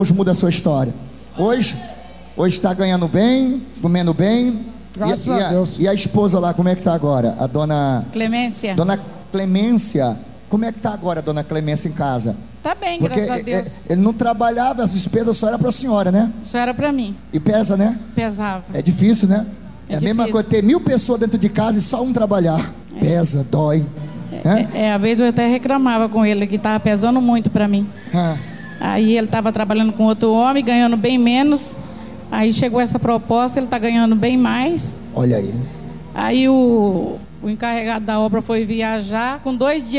Deus muda a sua história. Hoje está ganhando bem, comendo bem. Graças a Deus. E a esposa lá, como é que está agora? A dona Clemência. Dona Clemência. Como é que está agora a dona Clemência em casa? Tá bem, Porque graças a Deus. ele não trabalhava, as despesas só era para a senhora, né? Só era pra mim. E pesa, né? Pesava. É difícil, né? É a mesma difícil. coisa, ter 1000 pessoas dentro de casa e só um trabalhar. Pesa, dói. Às vezes eu até reclamava com ele que tava pesando muito pra mim. Ah. Aí ele tava trabalhando com outro homem, ganhando bem menos. Aí chegou essa proposta, ele tá ganhando bem mais. Olha aí. Aí o encarregado da obra foi viajar, com 2 dias